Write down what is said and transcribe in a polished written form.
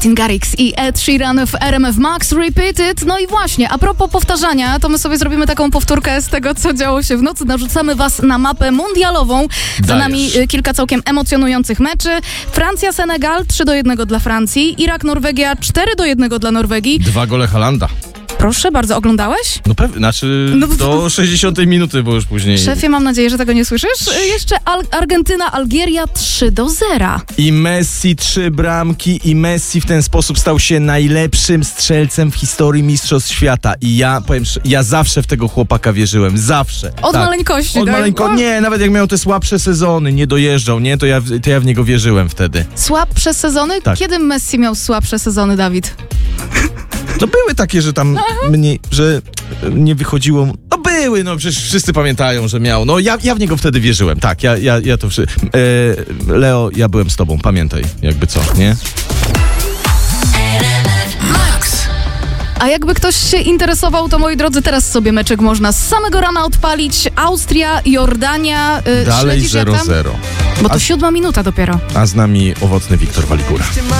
Garrix i Ed Sheeran w RMF Max Repeated. No i właśnie, a propos powtarzania, to my sobie zrobimy taką powtórkę z tego, co działo się w nocy. Narzucamy was na mapę mundialową. Za nami kilka całkiem emocjonujących meczy. Francja-Senegal 3-1 dla Francji. Irak-Norwegia 4-1 dla Norwegii. 2 gole Haalanda. Proszę bardzo, oglądałeś? No pewnie, znaczy do 60 minuty, bo już później... Szefie, mam nadzieję, że tego nie słyszysz. Jeszcze Argentyna-Algieria 3-0. I Messi 3 bramki i Messi w ten sposób stał się najlepszym strzelcem w historii Mistrzostw Świata. I ja powiem, ja zawsze w tego chłopaka wierzyłem. Zawsze. Od maleńkości, Od tak? Nie, nawet jak miał te słabsze sezony, nie dojeżdżał, nie? To ja w niego wierzyłem wtedy. Słabsze sezony? Tak. Kiedy Messi miał słabsze sezony, Dawid? No były takie, że tam że nie wychodziło. No były, no przecież wszyscy pamiętają, że miał. No ja w niego wtedy wierzyłem, tak, ja to Leo, ja byłem z tobą, pamiętaj, jakby co, nie? A jakby ktoś się interesował, to moi drodzy, teraz sobie meczek można z samego rana odpalić. Austria, Jordania. Dalej śledzisz, jak 0-0. tam? Bo to 7 minuta dopiero. A z nami owocny Wiktor Waligura.